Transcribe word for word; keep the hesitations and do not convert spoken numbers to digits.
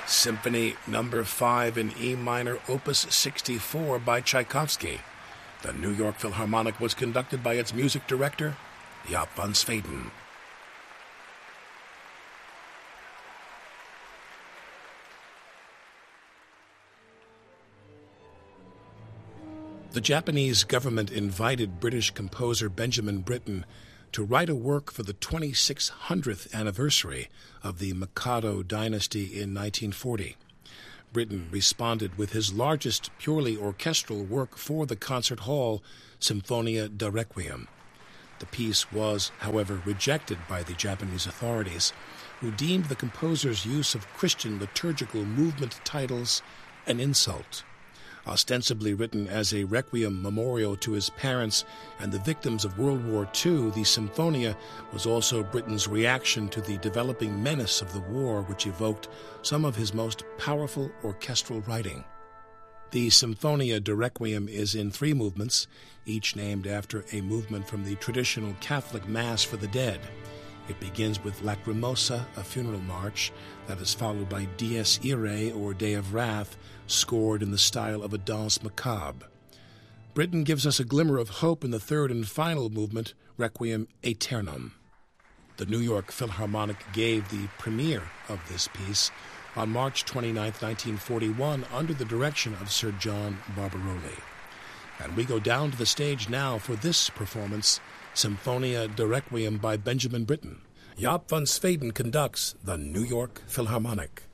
Symphony Number five in E minor, Opus sixty-four by Tchaikovsky. The New York Philharmonic was conducted by its music director, Jaap van Zweden. The Japanese government invited British composer Benjamin Britten to write a work for the twenty-six hundredth anniversary of the Mikado dynasty in nineteen forty. Britten responded with his largest purely orchestral work for the concert hall, Symphonia da Requiem. The piece was, however, rejected by the Japanese authorities, who deemed the composer's use of Christian liturgical movement titles an insult. Ostensibly written as a requiem memorial to his parents and the victims of World War Two, the Symphonia was also Britten's reaction to the developing menace of the war, which evoked some of his most powerful orchestral writing. The Symphonia da Requiem is in three movements, each named after a movement from the traditional Catholic Mass for the dead. It begins with Lacrimosa, a funeral march, that is followed by Dies Irae, or Day of Wrath, scored in the style of a danse macabre. Britten gives us a glimmer of hope in the third and final movement, Requiem Aeternam. The New York Philharmonic gave the premiere of this piece on March twenty-ninth, nineteen forty-one, under the direction of Sir John Barbaroli. And we go down to the stage now for this performance, Symphonia da Requiem by Benjamin Britten. Jaap van Zweden conducts the New York Philharmonic.